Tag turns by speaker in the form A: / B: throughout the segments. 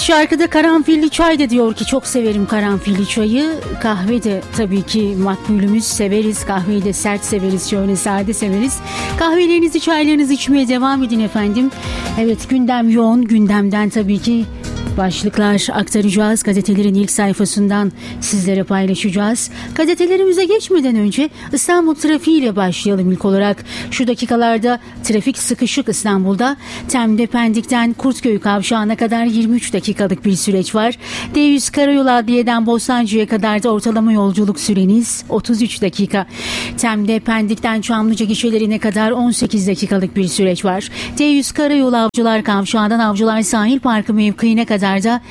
A: şarkıda karanfilli çay da diyor ki çok severim karanfilli çayı. Kahve de tabii ki makbulümüz, severiz. Kahveyi de sert severiz, şöyle sade severiz. Kahvelerinizi, çaylarınızı içmeye devam edin efendim. Evet, gündem yoğun. Gündemden tabii ki başlıklar aktaracağız. Gazetelerin ilk sayfasından sizlere paylaşacağız. Gazetelerimize geçmeden önce İstanbul trafiğiyle başlayalım ilk olarak. Şu dakikalarda trafik sıkışık İstanbul'da. Tem'de Pendik'ten Kurtköy kavşağına kadar 23 dakikalık bir süreç var. D100 Karayolu Adliye'den Bostancı'ya kadar da ortalama yolculuk süreniz 33 dakika. Tem'de Pendik'ten Çamlıca gişelerine kadar 18 dakikalık bir süreç var. D100 Karayolu Avcılar Kavşağı'ndan Avcılar Sahil Parkı mevkiine kadar da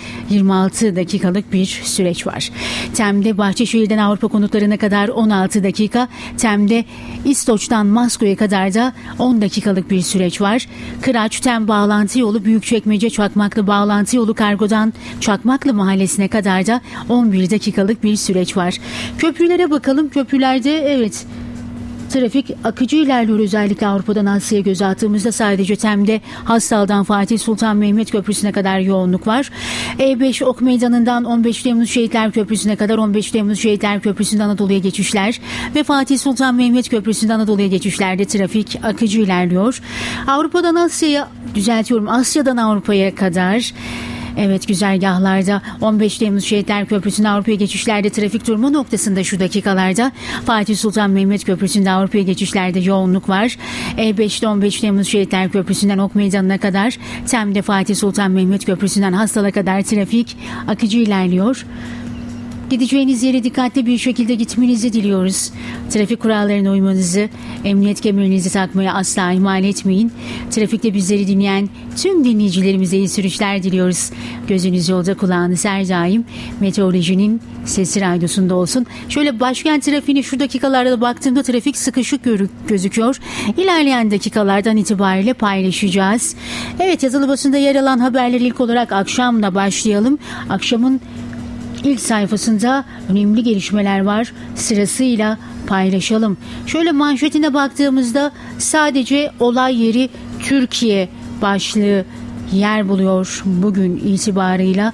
A: 26 dakikalık bir süreç var. Tem'de Bahçeşehir'den Avrupa konutlarına kadar 16 dakika. Tem'de İstoç'tan Masko'ya kadar da 10 dakikalık bir süreç var. Kıraç-Tem bağlantı yolu Büyükçekmece Çakmaklı bağlantı yolu Kargo'dan Çakmaklı Mahallesi'ne kadar da 11 dakikalık bir süreç var. Köprülere bakalım. Köprülerde evet, trafik akıcı ilerliyor. Özellikle Avrupa'dan Asya'ya göz attığımızda sadece Tem'de Hastal'dan Fatih Sultan Mehmet Köprüsü'ne kadar yoğunluk var. E5 Ok Meydanı'ndan 15 Temmuz Şehitler Köprüsü'ne kadar 15 Temmuz Şehitler Köprüsü'nden Anadolu'ya geçişler ve Fatih Sultan Mehmet Köprüsü'nden Anadolu'ya geçişlerde trafik akıcı ilerliyor. Avrupa'dan Asya'ya, Asya'dan Avrupa'ya kadar evet, güzergahlarda 15 Temmuz Şehitler Köprüsü'nde Avrupa'ya geçişlerde trafik durma noktasında şu dakikalarda Fatih Sultan Mehmet Köprüsü'nde Avrupa'ya geçişlerde yoğunluk var. E5'te 15 Temmuz Şehitler Köprüsü'nden Ok Meydanı'na kadar, Tem'de Fatih Sultan Mehmet Köprüsü'nden Hastal'a kadar trafik akıcı ilerliyor. Gideceğiniz yere dikkatli bir şekilde gitmenizi diliyoruz. Trafik kurallarına uymanızı, emniyet kemerinizi takmayı asla ihmal etmeyin. Trafikte bizleri dinleyen tüm dinleyicilerimize iyi sürüşler diliyoruz. Gözünüz yolda, kulağınız her daim meteorolojinin sesi radyosunda olsun. Şöyle başkent trafiğine şu dakikalarda baktığımda trafik sıkışık gözüküyor. İlerleyen dakikalardan itibariyle paylaşacağız. Evet, yazılı basında yer alan haberleri ilk olarak akşamla başlayalım. Akşamın İlk sayfasında önemli gelişmeler var. Sırasıyla paylaşalım. Şöyle manşetine baktığımızda sadece olay yeri Türkiye başlığı yer buluyor bugün itibarıyla.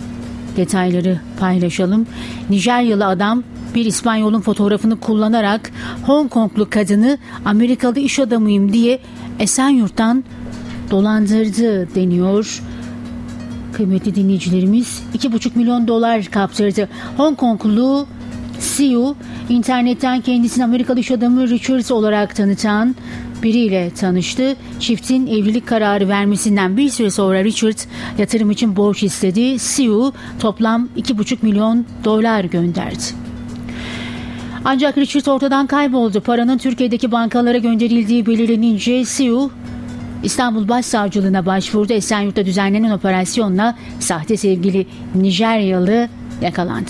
A: Detayları paylaşalım. Nijeryalı adam bir İspanyol'un fotoğrafını kullanarak Hong Konglu kadını Amerikalı iş adamıyım diye Esenyurt'tan dolandırdı deniyor. Kıymetli dinleyicilerimiz, $2,5 milyon kaptırdı. Hong Konglu CEO internetten kendisini Amerikalı iş adamı Richard olarak tanıtan biriyle tanıştı. Çiftin evlilik kararı vermesinden bir süre sonra Richard yatırım için borç istedi. CEO toplam $2,5 milyon gönderdi. Ancak Richard ortadan kayboldu. Paranın Türkiye'deki bankalara gönderildiği belirlenince CEO İstanbul Başsavcılığına başvurdu. Esenyurt'ta düzenlenen operasyonla sahte sevgili Nijeryalı yakalandı.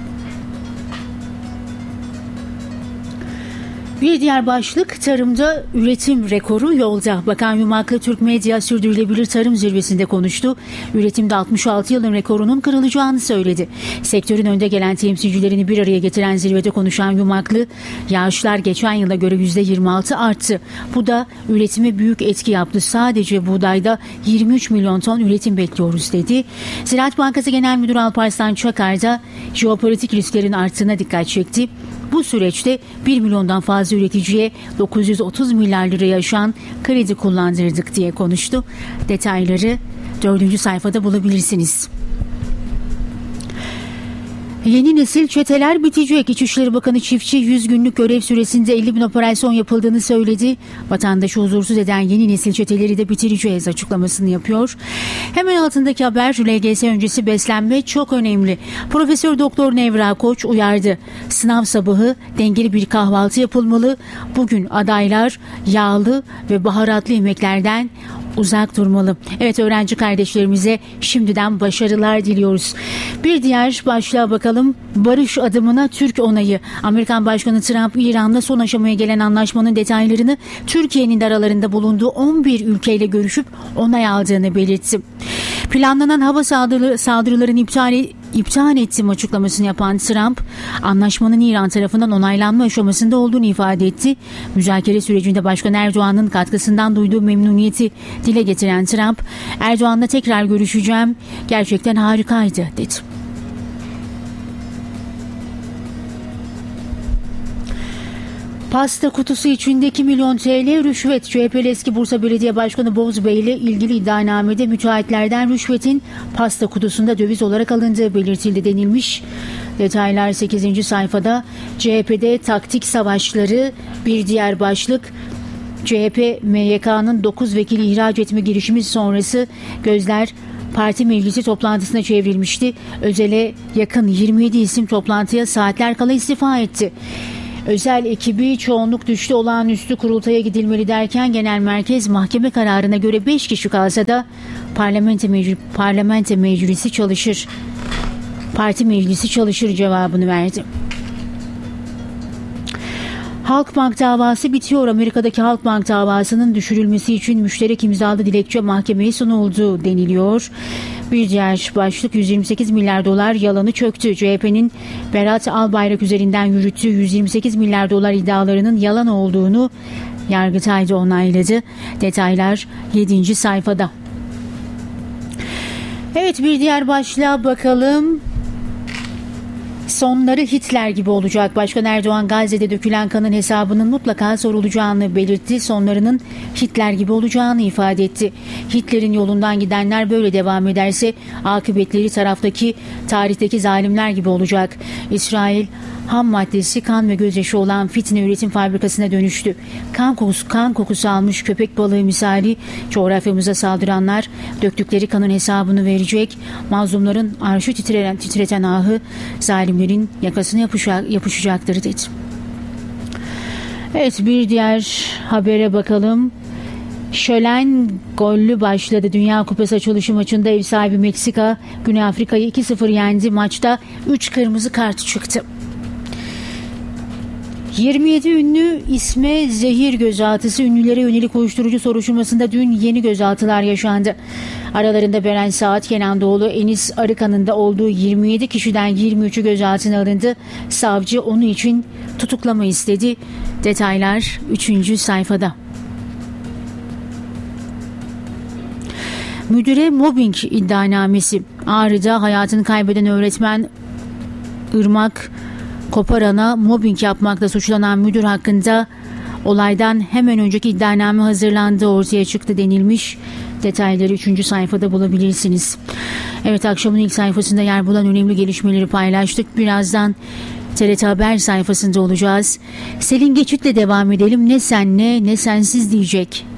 A: Bir diğer başlık, tarımda üretim rekoru yolda. Bakan Yumaklı Türk Medya Sürdürülebilir Tarım Zirvesi'nde konuştu. Üretimde 66 yılın rekorunun kırılacağını söyledi. Sektörün önde gelen temsilcilerini bir araya getiren zirvede konuşan Yumaklı, yağışlar geçen yıla göre %26 arttı. Bu da üretime büyük etki yaptı. Sadece buğdayda 23 milyon ton üretim bekliyoruz dedi. Ziraat Bankası Genel Müdürü Alparslan Çakar da jeopolitik risklerin arttığına dikkat çekti. Bu süreçte 1 milyondan fazla üreticiye 930 milyar liraya aşan kredi kullandırdık diye konuştu. Detayları 4. sayfada bulabilirsiniz. Yeni nesil çeteler bitecek. İçişleri Bakanı Çiftçi 100 günlük görev süresinde 50 bin operasyon yapıldığını söyledi. Vatandaşı huzursuz eden yeni nesil çeteleri de bitireceğiz açıklamasını yapıyor. Hemen altındaki haber, LGS öncesi beslenme çok önemli. Profesör Doktor Nevra Koç uyardı. Sınav sabahı dengeli bir kahvaltı yapılmalı. Bugün adaylar yağlı ve baharatlı yemeklerden uzak durmalı. Evet, öğrenci kardeşlerimize şimdiden başarılar diliyoruz. Bir diğer başlığa bakalım. Barış adımına Türk onayı. Amerikan Başkanı Trump, İran'la son aşamaya gelen anlaşmanın detaylarını Türkiye'nin de aralarında bulunduğu 11 ülkeyle görüşüp onay aldığını belirtti. Planlanan hava saldırılarının iptal ettim açıklamasını yapan Trump, anlaşmanın İran tarafından onaylanma aşamasında olduğunu ifade etti. Müzakere sürecinde Başkan Erdoğan'ın katkısından duyduğu memnuniyeti dile getiren Trump, Erdoğan'la tekrar görüşeceğim, gerçekten harikaydı dedi. Pasta kutusu içindeki milyon TL rüşvet. CHP'li eski Bursa Belediye Başkanı Bozbey ile ilgili iddianamede müteahhitlerden rüşvetin pasta kutusunda döviz olarak alındığı belirtildi denilmiş. Detaylar 8. sayfada. CHP'de taktik savaşları bir diğer başlık. CHP MYK'nın 9 vekili ihraç etme girişimi sonrası gözler parti meclisi toplantısına çevrilmişti. Özel'e yakın 27 isim toplantıya saatler kala istifa etti. Özel ekibi çoğunluk düştü, olağanüstü kurultaya gidilmeli derken genel merkez mahkeme kararına göre 5 kişi kalsa da parlamento meclisi çalışır. Parti meclisi çalışır cevabını verdi. Halkbank davası bitiyor. Amerika'daki Halkbank davasının düşürülmesi için müşterek imzalı dilekçe mahkemeye sunuldu deniliyor. Bir diğer başlık 128 milyar dolar yalanı çöktü. CHP'nin Berat Albayrak üzerinden yürüttüğü 128 milyar dolar iddialarının yalan olduğunu Yargıtay'da onayladı. Detaylar 7. sayfada. Evet, bir diğer başlığa bakalım. Sonları Hitler gibi olacak. Başkan Erdoğan Gazze'de dökülen kanın hesabının mutlaka sorulacağını belirtti. Sonlarının Hitler gibi olacağını ifade etti. Hitler'in yolundan gidenler böyle devam ederse akıbetleri tarihteki zalimler gibi olacak. İsrail ham maddesi kan ve gözyaşı olan fitne üretim fabrikasına dönüştü. Kan kokusu almış köpek balığı misali coğrafyamıza saldıranlar döktükleri kanın hesabını verecek. Mazlumların arşı titreten ahı zalimlerin yakasına yapışacaktır dedi. Evet, bir diğer habere bakalım. Şölen gollü başladı. Dünya Kupası açılışı maçında ev sahibi Meksika Güney Afrika'yı 2-0 yendi. Maçta 3 kırmızı kart çıktı. 27 ünlü isme zehir gözaltısı. Ünlülere yönelik uyuşturucu soruşturmasında dün yeni gözaltılar yaşandı. Aralarında Beren Saat, Kenan Doğulu, Enis Arıkan'ın da olduğu 27 kişiden 23'ü gözaltına alındı. Savcı onu için tutuklama istedi. Detaylar 3. sayfada. Müdüre mobbing iddianamesi. Ağrı'da hayatını kaybeden öğretmen Irmak Koparan'a mobbing yapmakla suçlanan müdür hakkında olaydan hemen önceki iddianame hazırlandığı ortaya çıktı denilmiş. Detayları 3. sayfada bulabilirsiniz. Evet, akşamın ilk sayfasında yer bulan önemli gelişmeleri paylaştık. Birazdan TRT Haber sayfasında olacağız. Selin Geçit'le devam edelim. Ne senle ne sensiz diyecek.